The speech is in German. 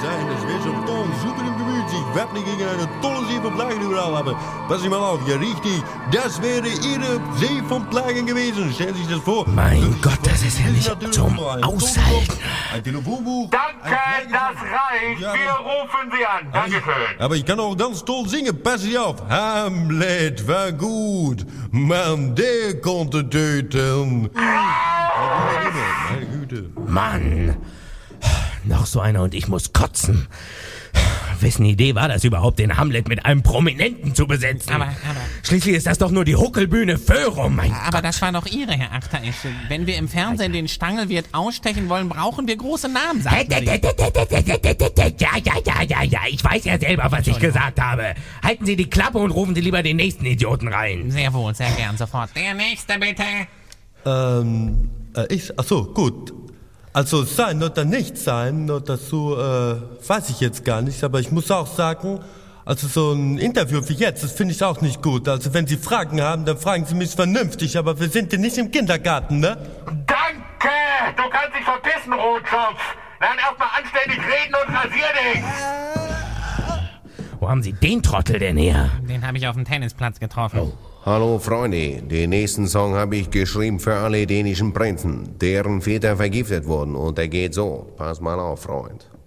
sein, das wäre schon toll, super im Gemüt, sich wappnen gegen eine tolle See von Plagen überall, aber pass mal auf, ja richtig, das wäre Ihre See von Plagen gewesen, stellen Sie sich das vor. Mein Gott, das ist ja nicht zum Aushalten. Ein Telefonbuch. Danke, das reicht. Ja, Wir rufen Sie an. Dankeschön. Aber ich kann auch ganz toll singen, pass Sie auf. Hamlet war gut, man, der konnte töten. Meine Güte. Mann, noch so einer und ich muss kotzen. Wessen Idee war das überhaupt, den Hamlet mit einem Prominenten zu besetzen? Aber Schließlich ist das doch nur die Huckelbühne Föhrum, mein Aber Gott. das war doch Ihre, Herr Achteresch. Wenn wir im Fernsehen den Stangelwirt ausstechen wollen, brauchen wir große Namen, sagten Sie. Ja, ich weiß ja selber, was ich gesagt habe. Halten Sie die Klappe und rufen Sie lieber den nächsten Idioten rein. Sehr wohl, sehr gern, sofort. Der Nächste, bitte. Ach so, gut. Also sein oder nicht sein, oder dazu weiß ich jetzt gar nicht, aber ich muss auch sagen, also so ein Interview wie jetzt, das finde ich auch nicht gut. Also wenn Sie Fragen haben, dann fragen Sie mich vernünftig, aber wir sind ja nicht im Kindergarten, ne? Danke. Du kannst dich verpissen, Rotschopf. Lern erstmal anständig reden und rasier dich. Wo haben Sie den Trottel denn her? Den habe ich auf dem Tennisplatz getroffen. Hallo Freunde, den nächsten Song habe ich geschrieben für alle dänischen Prinzen, deren Väter vergiftet wurden und der geht so. Pass mal auf, Freund.